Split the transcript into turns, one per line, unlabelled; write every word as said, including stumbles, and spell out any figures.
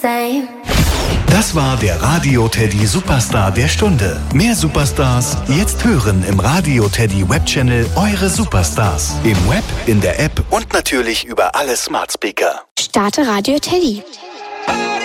same.
Das war der Radio Teddy Superstar der Stunde. Mehr Superstars jetzt hören im Radio Teddy Webchannel Eure Superstars. Im Web, in der App und natürlich über alle Smart Speaker.
Starte Radio Teddy.